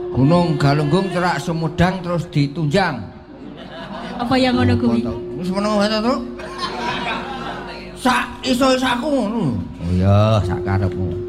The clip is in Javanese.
Gunung Galunggung Cerak Sumedang terus ditunjang. Apa yang ngono kuwi? Wis meneng wae to. Sak iso-isaku ngono. Oh iya, sak karepmu.